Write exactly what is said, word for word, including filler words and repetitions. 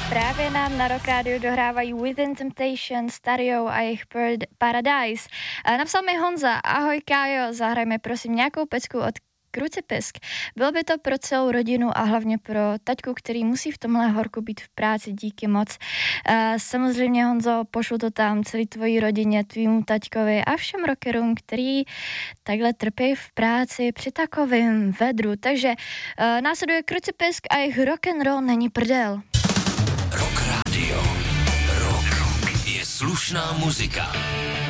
Právě nám na Rock Radio dohrávají Within Temptation, Stario a jejich Paradise. Napsal mi Honza, ahoj Kájo, zahrajme prosím nějakou pecku od Krucipisk. Bylo by to pro celou rodinu a hlavně pro taťku, který musí v tomhle horku být v práci, díky moc. Samozřejmě Honzo, pošlu to tam celý tvojí rodině, tvýmu taťkovi a všem rockerům, který takhle trpí v práci při takovém vedru. Takže následuje Krucipisk a jejich rock and roll není prdel. Rock Radio. Rock je slušná muzika.